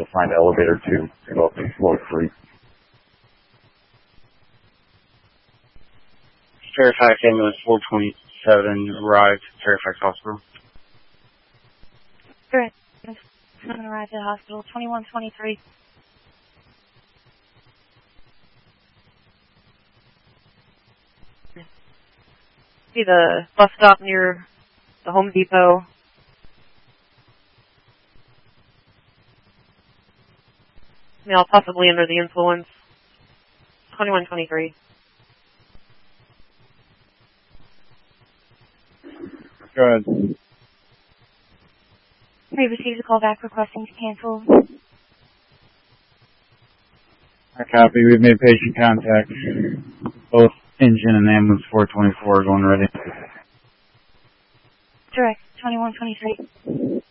to find an elevator to go up to floor 3. Fairfax ambulance 427 arrived at Fairfax Hospital. Correct. Someone arrived at hospital 2123. See the bus stop near the Home Depot. Male possibly under the influence. 2123. Go ahead. We received a call back requesting to cancel. I copy. We've made patient contact. Both engine and ambulance 424 are going ready. Direct 2123.